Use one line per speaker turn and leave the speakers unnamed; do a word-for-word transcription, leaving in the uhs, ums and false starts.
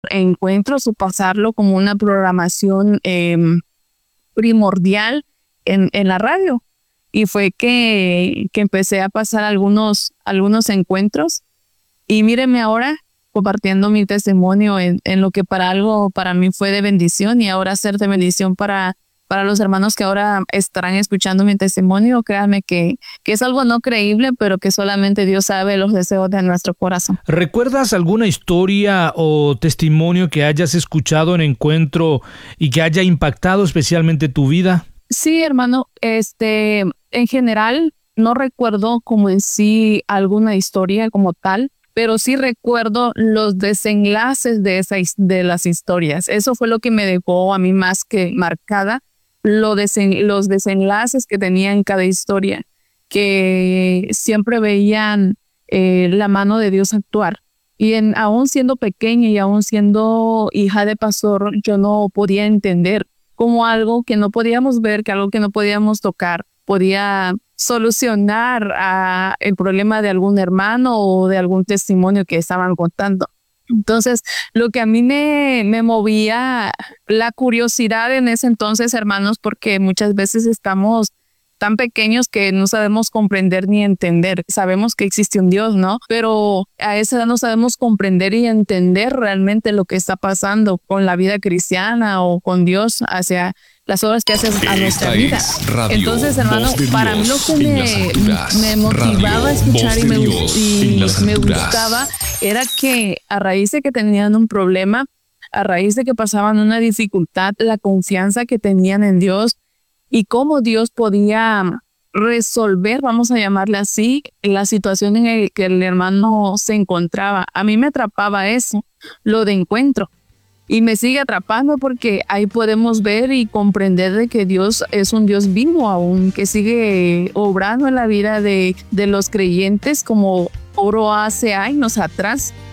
encuentros o pasarlo como una programación eh, primordial en, en la radio. Y fue que, que empecé a pasar algunos, algunos encuentros y mírenme ahora compartiendo mi testimonio en, en lo que para algo para mí fue de bendición y ahora ser de bendición para, para los hermanos que ahora estarán escuchando mi testimonio. Créanme que, que es algo no creíble, pero que solamente Dios sabe los deseos de nuestro corazón.
¿Recuerdas alguna historia o testimonio que hayas escuchado en encuentro y que haya impactado especialmente tu vida?
Sí, hermano, este, en general no recuerdo como en sí alguna historia como tal, pero sí recuerdo los desenlaces de, esa, de las historias. Eso fue lo que me dejó a mí más que marcada, lo desen, los desenlaces que tenía en cada historia, que siempre veían eh, la mano de Dios actuar. Y en, aún siendo pequeña y aún siendo hija de pastor, yo no podía entender como algo que no podíamos ver, que algo que no podíamos tocar, podía solucionar a el problema de algún hermano o de algún testimonio que estaban contando. Entonces, lo que a mí me, me movía la curiosidad en ese entonces, hermanos, porque muchas veces estamos tan pequeños que no sabemos comprender ni entender. Sabemos que existe un Dios, ¿no? Pero a esa edad no sabemos comprender y entender realmente lo que está pasando con la vida cristiana o con Dios hacia las obras que hace a nuestra vida. Entonces, hermano, para mí lo que me, me motivaba a escuchar y, me, y me gustaba era que a raíz de que tenían un problema, a raíz de que pasaban una dificultad, la confianza que tenían en Dios y cómo Dios podía resolver, vamos a llamarle así, la situación en la que el hermano se encontraba. A mí me atrapaba eso, lo de encuentro. Y me sigue atrapando porque ahí podemos ver y comprender de que Dios es un Dios vivo aún, que sigue obrando en la vida de, de los creyentes como obró hace años atrás.